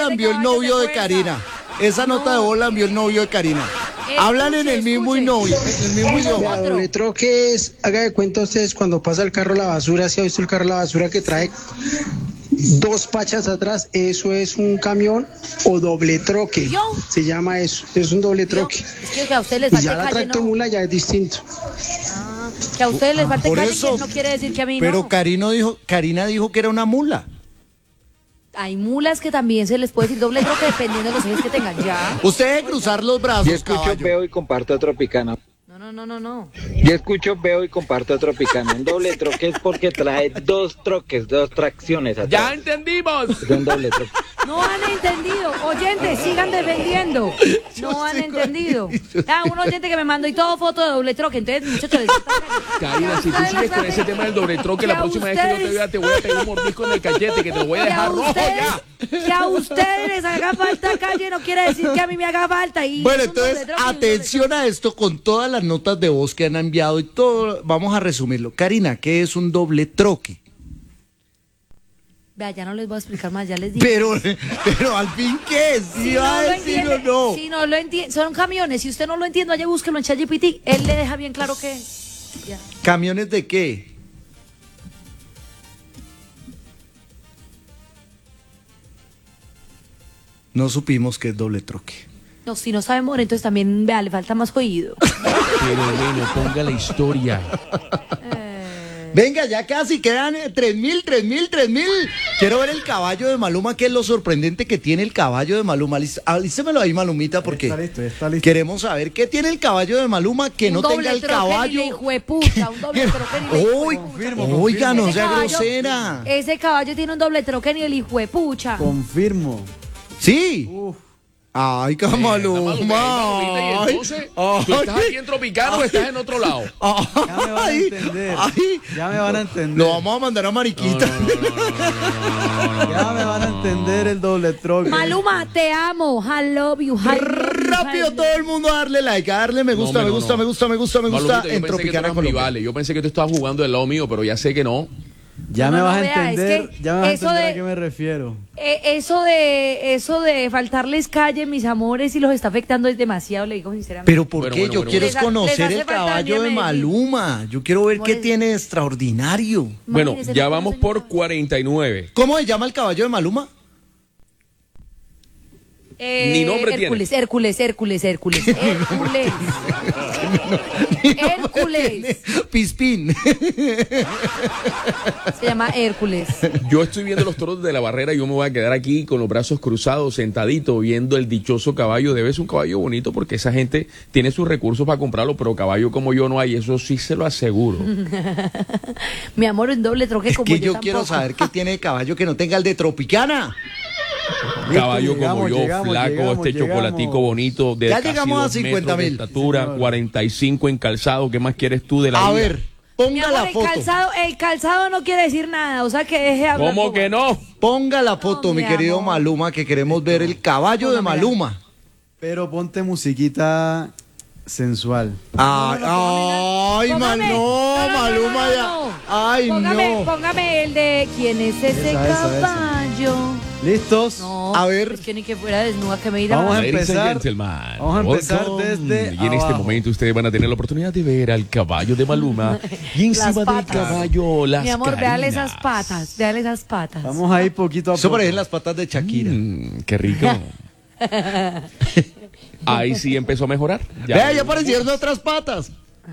la envió el novio de Karina. Esa nota de voz la envió el novio de Karina. Hablan en el mismo idioma. Doble troque es, haga de cuenta ustedes cuando pasa el carro a la basura, si ha visto el carro a la basura que trae 2 pachas atrás, eso es un camión o doble troque. Se llama eso, es un doble troque. Es que a ustedes les Y falte ya la calle, tractomula ya es distinto. Que a ustedes les falte Por calle, eso. que no quiere decir que a mí Pero no. Karina dijo que era una mula. Hay mulas que también se les puede decir doble troque dependiendo de los ejes que tengan, ¿ya? Usted debe cruzar los brazos, Yo escucho, caballo. veo y comparto Tropicana. No. Yo escucho, veo y comparto Tropicana. Un doble troque es porque trae 2 troques, 2 tracciones atrás. ¡Ya entendimos! Es un doble troque. No han entendido. Oyentes, sigan defendiendo. No han entendido. Un oyente que me mandó y todo foto de doble troque. Entonces, muchachos, Karina, si tú sigues con ese tema del doble troque, la próxima vez que yo te vea te voy a pegar un mordisco en el cachete que te lo voy a dejar rojo ya. Que a ustedes les haga falta calle no quiere decir que a mí me haga falta. Y Bueno, es un doble entonces, troque y un doble atención a esto con todas las notas de voz que han enviado y todo. Vamos a resumirlo. Karina, ¿qué es un doble troque? Vea, ya no les voy a explicar más, ya les dije. Pero al fin, ¿qué es? ¿Sí va a decir o no? Si no lo entiende, son camiones. Si usted no lo entiende, vaya búsquelo en ChatGPT. Él le deja bien claro qué es. Ya. ¿Camiones de qué? No supimos que es doble troque. No, si no sabemos, entonces también, vea, le falta más oído. Pero bueno, ponga la historia. Venga, ya casi quedan 3.000. Quiero ver el caballo de Maluma, que es lo sorprendente que tiene el caballo de Maluma. Alístemelo ahí, Malumita, porque está listo. queremos saber qué tiene el caballo de Maluma que no tenga el caballo. Un doble troque ni de Uy, Confirmo. oiga, no Ese sea caballo- grosera. Ese caballo tiene un doble troque ni el hijuepucha. Confirmo. Sí. Uf. Ay, Maluma, Maluma. y entonces, ¿tú estás aquí en Tropicano o estás en otro lado? Ya me van a entender. Ya me van a entender. Lo vamos a mandar a Mariquita. Ya me van a entender el doble troque. Maluma, te amo. I love you. Rápido todo el mundo a darle like, a darle me gusta, No, me no, gusta, no. me gusta, me gusta, me gusta Malumita, yo en pensé que tú Tropicana eras Colombia. rivales. Yo pensé que tú estabas jugando del lado mío, pero ya sé que no. Ya No, me no, vas a vea, es entender, que ya me vas a eso entender a de- qué me refiero. Eso de faltarles calle, mis amores, y los está afectando es demasiado, le digo sinceramente. Pero ¿por Bueno, qué? bueno, Yo bueno, quiero bueno. es conocer Les hace el falta caballo de venir a Medellín. Maluma. Yo quiero ver qué Amores. tiene de extraordinario. Bueno, Imagínese, ya no vamos conoce por nada. 49. ¿Cómo se llama el caballo de Maluma? Ni nombre tiene. Hércules. Hércules. Pispín. Se llama Hércules. Yo estoy viendo los toros de la barrera y yo me voy a quedar aquí con los brazos cruzados, sentadito, viendo el dichoso caballo. Debe ser un caballo bonito porque esa gente tiene sus recursos para comprarlo, pero caballo como yo no hay, eso sí se lo aseguro. Mi amor, un doble troque Es como que yo tampoco. quiero saber qué tiene de caballo que no tenga el de Tropicana. Caballo como yo, llegamos, flaco, este chocolatico bonito, de Ya casi llegamos a 2 metros 50.000. de estatura, 45 en calzado. ¿Qué más quieres tú de la A vida? ver, Mi ponga amor, la foto. el calzado no quiere decir nada, o sea que deje hablar. ¿Cómo poco. que no? Ponga la foto, No, mi mi querido amor. Maluma, que queremos ver el caballo de Póngamela. Maluma. Pero ponte musiquita sensual. Ay, Maluma ya. Ay, no. Póngame el de ¿quién es ese Esa. caballo? ¿Listos? No, A ver. es que ni que fuera desnuda que me dirá. Vamos a Ladies and empezar. gentlemen, Vamos a empezar welcome. desde Y en este abajo. momento ustedes van a tener la oportunidad de ver al caballo de Maluma y encima Las del patas. caballo las Mi amor, véale carinas. esas patas, véale esas patas. Vamos a ir poquito a Eso poco. parecen las patas de Shakira. Qué rico. Ahí sí empezó a mejorar. Vea, ya aparecieron otras patas.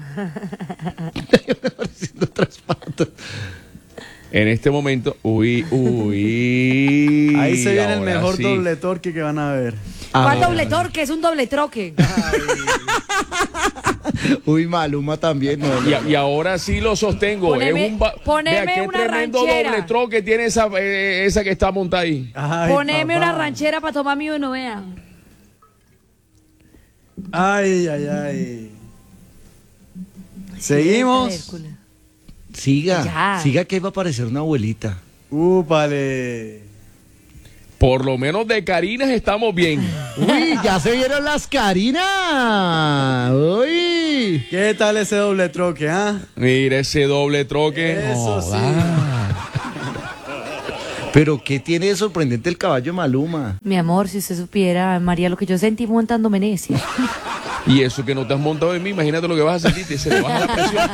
Ya aparecieron otras patas. En este momento, uy. Ahí se viene el ahora mejor sí. doble torque que van a ver. ¿Cuál doble torque? Es un doble troque. Uy, Maluma también. No, no. Y ahora sí lo sostengo. Poneme- poneme Vea, qué una tremendo ranchera. doble troque tiene esa que está montada ahí. Ay, Poneme papá. una ranchera para tomar mi uno, vea. Ay. Seguimos. Hércules. Siga, Ya. siga que va a aparecer una abuelita. Úpale. Por lo menos de Carinas estamos bien. Uy, ya se vieron las Carinas. Uy. ¿Qué tal ese doble troque, ah? Mira ese doble troque. Eso sí. Pero ¿qué tiene de sorprendente el caballo de Maluma? Mi amor, si usted supiera, María, lo que yo sentí montándome en ese. Y eso que no te has montado en mí, imagínate lo que vas a sentir, se te baja la presión.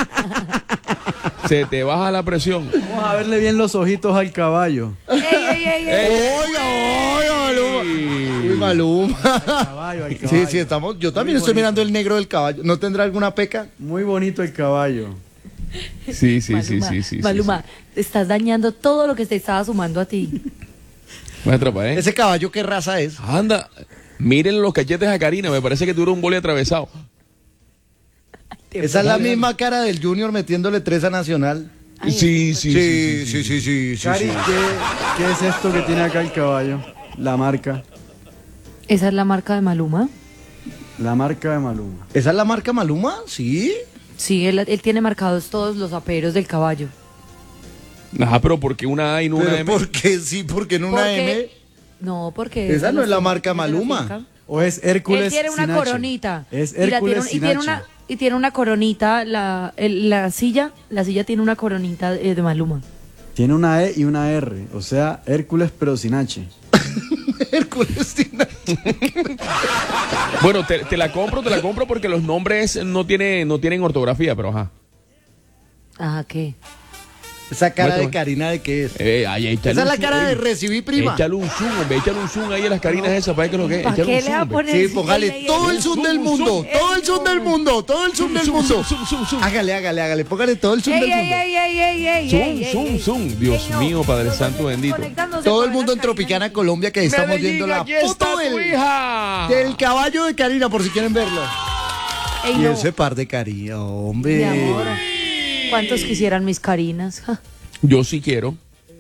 Se te baja la presión. Vamos a verle bien los ojitos al caballo. ¡Ey, ey, ey, ey! Oiga, Maluma. Uy, Maluma. Caballo, al caballo. Sí, sí, estamos. Yo también estoy mirando el negro del caballo. ¿No tendrá alguna peca? Muy bonito el caballo. Sí, sí, Maluma, sí, sí. Maluma, estás dañando todo lo que te estaba sumando a ti. Me atrapa, ¿eh? ¿Ese caballo qué raza es? Anda, miren los cachetes a Karina, me parece que tuvo un boli atravesado. Esa es la misma cara del Junior metiéndole 3 a Nacional. Ay, Sí. Cari, ¿qué es esto que tiene acá el caballo? La marca. ¿Esa es la marca de Maluma? La marca de Maluma. ¿Esa es la marca Maluma? Sí. Sí, él tiene marcados todos los aperos del caballo. Ajá, pero ¿por qué una A y no una Pero M? ¿por qué sí? ¿Por qué en una Porque- M? No, porque... Esa no los es la tiene marca de la Maluma. finca. ¿O es Hércules Él tiene una sin H? coronita. Es Y la Hércules y sin tiene H. una y tiene una coronita, la silla tiene una coronita de Maluma. Tiene una E y una R. O sea, Hércules pero sin H. Hércules tiene- Bueno, te la compro porque los nombres no tienen ortografía, pero ajá. Ajá, ¿qué? Esa cara Muestra, de Karina, ¿de qué es? Ahí, échale Esa es un la zoom, cara de recibí prima. Échale un zoom, hombre, échale un zoom ahí a las Carinas esas, para que lo que es. ¿Para Échale qué un le va a zoom, poner? Sí, Ey, póngale ey, todo ey, el zoom zoom, del zoom, mundo, zoom. todo el zoom del mundo, todo el zoom del mundo. zoom. Hágale, póngale todo el zoom ey, del ey, mundo. ey, ey, ey, ey, Zoom, ey, zoom. ey. Dios Ey, no, mío, Padre los Santo oyentes bendito. conectándose Todo con el mundo en las Tropicana, Carinas. Colombia, que ahí estamos Medellín, viendo la aquí está foto tu hija. del caballo de Karina, por si quieren verlo. Ey, Y no, ese par de Karina, mi hombre. amor. ¿Cuántos quisieran mis Carinas? Ja. Yo sí quiero.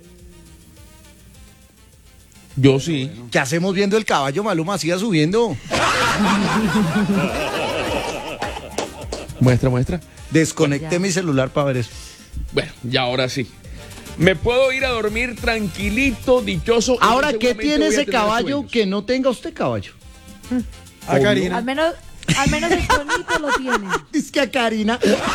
Yo sí. ¿Qué hacemos viendo el caballo Maluma? Siga subiendo. Muestra. Desconecté Ya. mi celular para ver eso. Bueno, ya ahora sí. Me puedo ir a dormir tranquilito, dichoso. y Ahora, ¿qué seguramente tiene voy a ese tener caballo sueños. que no tenga usted caballo? A Karina. Al menos el tonito lo tiene. Es que a Karina,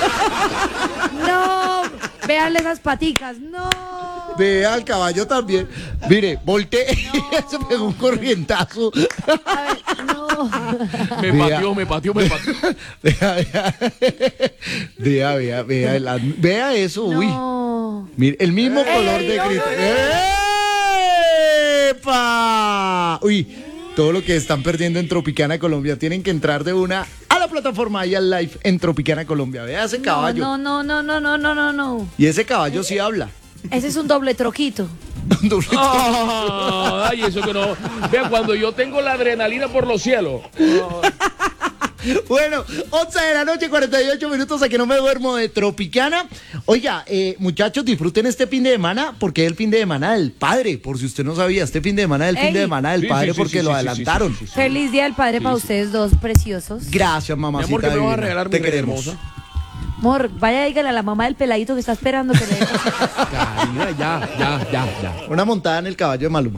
No, véanle esas paticas. No. vea al caballo también. Mire, volteé y se pegó un corrientazo. A ver, no. Me Vea. pateó. Vea eso, uy. No. Mire, el mismo color de no, grito. no, ¡Epa! Uy, todo lo que están perdiendo en Tropicana Colombia. Tienen que entrar de una a la plataforma y al live en Tropicana Colombia. Vea ese caballo. No. Y ese caballo sí habla. Ese es un doble troquito. Ay, eso que no. Vea, cuando yo tengo la adrenalina por los cielos. Bueno, 11 de la noche, 48 minutos, aquí no me duermo de Tropicana. Oiga, muchachos, disfruten este fin de semana, porque es el fin de semana del padre, por si usted no sabía, este fin de semana es el fin de Ey. semana del Sí, padre, sí, porque sí, lo sí, adelantaron. sí. Feliz Día del Padre para ustedes dos preciosos. Gracias, Mi mamacita. amor, que me vas a divina. regalar Te mi reina queremos. hermosa. Amor, vaya, dígale a la mamá del peladito que está esperando que le dé cositas. Karina, ya. Una montada en el caballo de Maluma.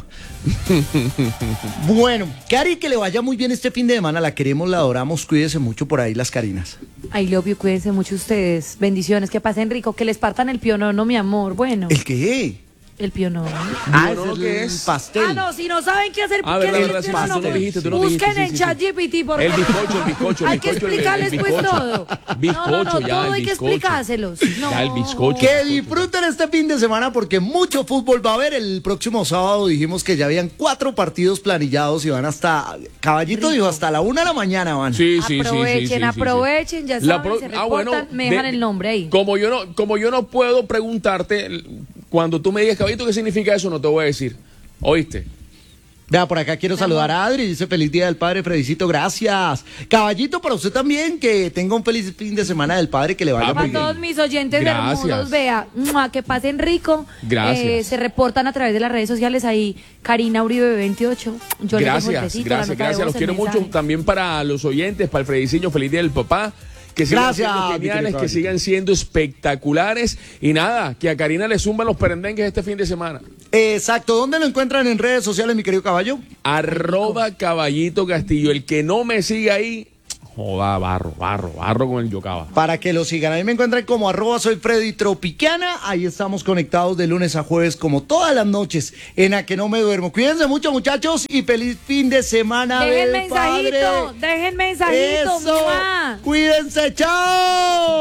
Bueno, Cari, que le vaya muy bien este fin de semana. La queremos, la adoramos. Cuídese mucho por ahí, las Carinas. Ay, love you, cuídense mucho ustedes. Bendiciones, que pasen rico, que les partan el pionono, mi amor. Bueno, ¿El qué? el pionono. Ah, no, ese ¿qué es es? el pastel. Ah, no, si no saben qué hacer, Ah, ¿qué verdad, es verdad, el sí, pionono? tú no dijiste, tú no Busquen dijiste, en sí. ChatGPT, por El favor. bizcocho. Hay que explicarles el pues bizcocho. todo. Bizcocho, no, ya, todo el hay que bizcocho. explicárselos. No. Ya, el bizcocho. Que disfruten este fin de semana porque mucho fútbol va a haber. El próximo sábado dijimos que ya habían 4 partidos planillados y van hasta, Caballito dijo, hasta la 1 de la mañana van. Sí. Aprovechen, ya La saben, se reportan, me dejan el nombre ahí. Como yo no puedo preguntarte, cuando tú me digas, caballito, ¿qué significa eso? No te voy a decir. ¿Oíste? Vea, por acá quiero saludar a Adri, dice feliz día del padre, Fredicito, gracias. Caballito, para usted también, que tenga un feliz fin de semana del padre, que le vaya Ah, muy Para bien. todos mis oyentes Gracias. hermosos, vea, que pasen rico. Gracias. Se reportan a través de las redes sociales ahí, Karina Uribe 28. Yo les dejo el besito, la nota de Gracias. voz, Los el quiero mensaje. mucho. También para los oyentes, para el Frediciño, feliz día del papá. Que sigan Gracias, siendo mi geniales, querido que caballito. sigan siendo espectaculares. Y nada, que a Karina le zumban los perendengues este fin de semana. Exacto, ¿dónde lo encuentran en redes sociales, mi querido caballo? @Caballito Castillo. El que no me siga ahí, Joda, barro con el Yocaba. Para que lo sigan, a mí me encuentran como @soyfreddytropiquiana. Ahí estamos conectados de lunes a jueves, como todas las noches, en A Que No Me Duermo. Cuídense mucho, muchachos, y feliz fin de semana del padre. Dejen mensajito. Eso. Cuídense, chao.